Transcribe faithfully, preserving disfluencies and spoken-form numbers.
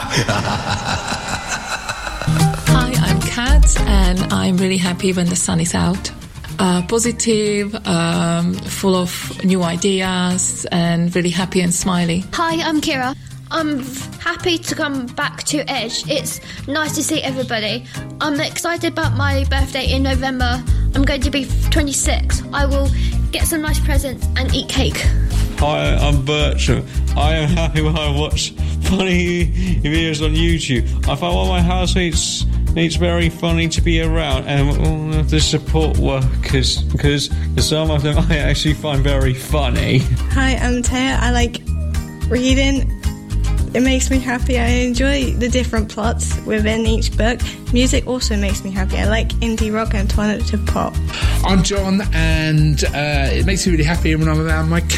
Hi, I'm Kat, and I'm really happy when the sun is out. Uh, positive, um, full of new ideas, and really happy and smiley. Hi, I'm Kira. I'm happy to come back to Edge. It's nice to see everybody. I'm excited about my birthday in November. I'm going to be twenty-six. I will get some nice presents and eat cake. Hi, I'm Bertram. I am happy when I watch funny videos on YouTube. I find one of my housemates it's very funny to be around, and all of the support workers, because some of them I actually find very funny. Hi, I'm Taya. I like reading. It makes me happy. I enjoy the different plots within each book. Music also makes me happy. I like indie rock and alternative pop. I'm John, and uh, it makes me really happy when I'm around my